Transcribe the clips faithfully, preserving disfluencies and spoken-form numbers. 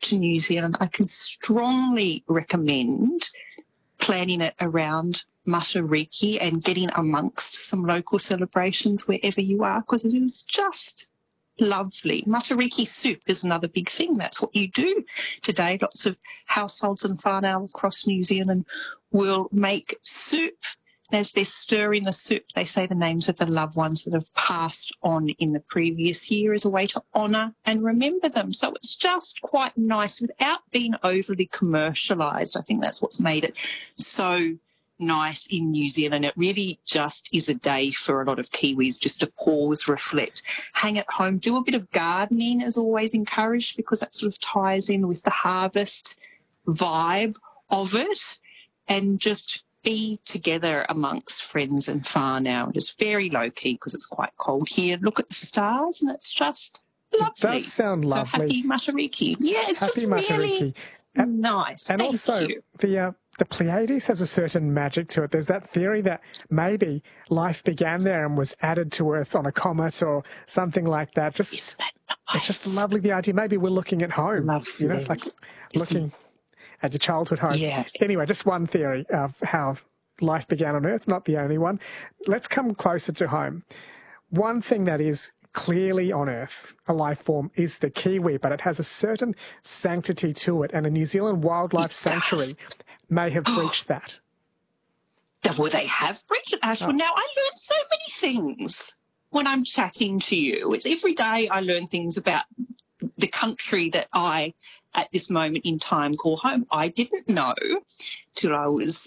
to New Zealand, I can strongly recommend planning it around Matariki and getting amongst some local celebrations wherever you are, because it is just lovely. Matariki soup is another big thing. That's what you do today. Lots of households and whānau across New Zealand will make soup. As they're stirring the soup, they say the names of the loved ones that have passed on in the previous year as a way to honour and remember them. So it's just quite nice without being overly commercialised. I think that's what's made it so nice in New Zealand. It really just is a day for a lot of Kiwis just to pause, reflect, hang at home, do a bit of gardening is always encouraged because that sort of ties in with the harvest vibe of it, and just be together amongst friends and whānau. It is very low-key because it's quite cold here. Look at the stars and it's just lovely. It does sound lovely. So happy Matariki. Yeah, it's happy just Matariki. really and, nice. And Thank also you. the uh, the Pleiades has a certain magic to it. There's that theory that maybe life began there and was added to Earth on a comet or something like that. Just Isn't that nice? It's just lovely, the idea. Maybe we're looking at home. Lovely. You know, it's like Isn't looking at your childhood home. Yeah. Anyway, just one theory of how life began on Earth, not the only one. Let's come closer to home. One thing that is clearly on Earth, a life form, is the kiwi, but it has a certain sanctity to it, and a New Zealand wildlife It sanctuary does. may have breached that. Well, they have breached it, Ashwin. Oh. Now, I learn so many things when I'm chatting to you. It's every day I learn things about the country that I, at this moment in time, call home. I didn't know till I was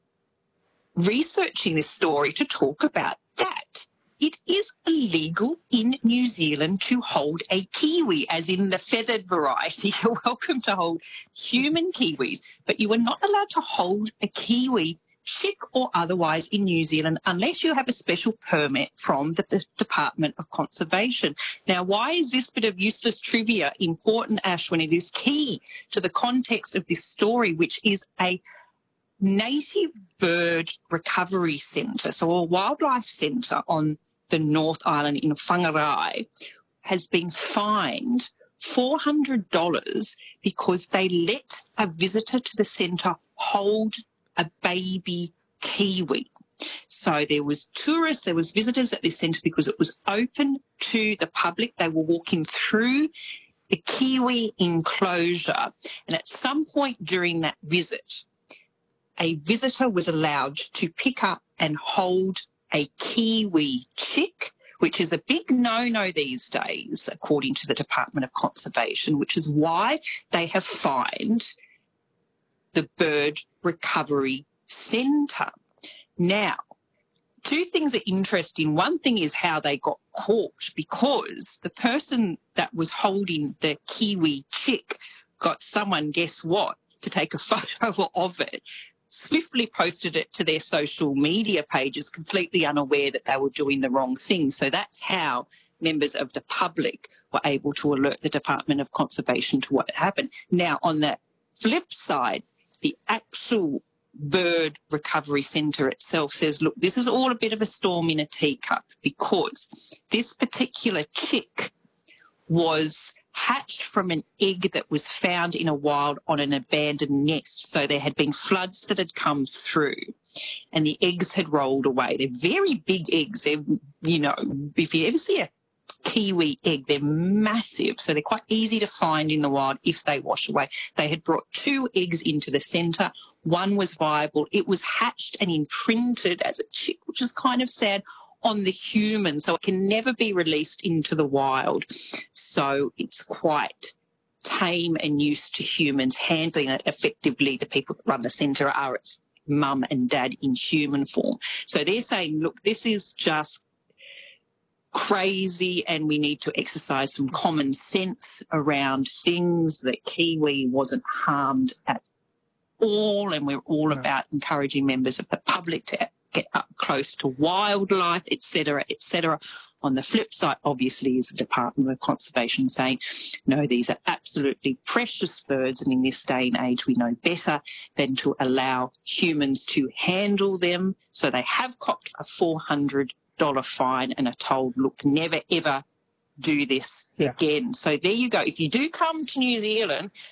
researching this story to talk about that. It is illegal in New Zealand to hold a kiwi, as in the feathered variety. You're welcome to hold human kiwis, but you are not allowed to hold a kiwi, chick or otherwise, in New Zealand unless you have a special permit from the, the Department of Conservation. Now, why is this bit of useless trivia important, Ash, when it is key to the context of this story, which is a native bird recovery centre, so a wildlife centre on the North Island in Whangarei, has been fined four hundred dollars because they let a visitor to the centre hold a baby kiwi. So there was tourists, there was visitors at this centre because it was open to the public. They were walking through the kiwi enclosure, and at some point during that visit, a visitor was allowed to pick up and hold a kiwi chick, which is a big no-no these days, according to the Department of Conservation, which is why they have fined the Bird Recovery Centre. Now, two things are interesting. One thing is how they got caught, because the person that was holding the kiwi chick got someone, guess what, to take a photo of it, swiftly posted it to their social media pages, completely unaware that they were doing the wrong thing. So that's how members of the public were able to alert the Department of Conservation to what had happened. Now, on the flip side, the actual Bird Recovery Centre itself says, look, this is all a bit of a storm in a teacup, because this particular chick was hatched from an egg that was found in a wild on an abandoned nest. So there had been floods that had come through and the eggs had rolled away. They're very big eggs. They're, you know, if you ever see a kiwi egg, they're massive. So they're quite easy to find in the wild if they wash away. They had brought two eggs into the centre. One was viable. It was hatched and imprinted as a chick, which is kind of sad, on the human, so it can never be released into the wild. So it's quite tame and used to humans handling it effectively. The people that run the centre are its mum and dad in human form. So they're saying, look, this is just crazy and we need to exercise some common sense around things. The kiwi wasn't harmed at all, and we're all no. about encouraging members of the public to get up close to wildlife, et cetera, et cetera. On the flip side, obviously, is the Department of Conservation saying, no, these are absolutely precious birds, and in this day and age we know better than to allow humans to handle them. So they have copped a four hundred dollars fine and are told, look, never, ever do this yeah. again. So there you go. If you do come to New Zealand,